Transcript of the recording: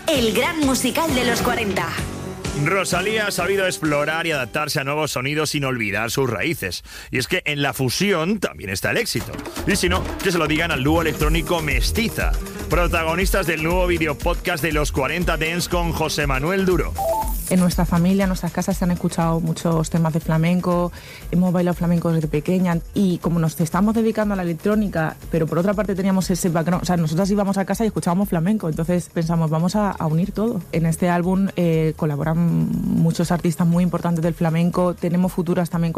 El gran musical de los 40. Rosalía ha sabido explorar y adaptarse a nuevos sonidos sin olvidar sus raíces. Y es que en la fusión también está el éxito. Y si no, que se lo digan al dúo electrónico Mestiza, protagonistas del nuevo videopodcast de los 40 Dance con José Manuel Duro. En nuestra familia, en nuestras casas se han escuchado muchos temas de flamenco, hemos bailado flamenco desde pequeña y como nos estamos dedicando a la electrónica, pero por otra parte teníamos ese background, o sea, nosotras íbamos a casa y escuchábamos flamenco, entonces pensamos, vamos a unir todo. En este álbum colaboran muchos artistas muy importantes del flamenco, tenemos futuras también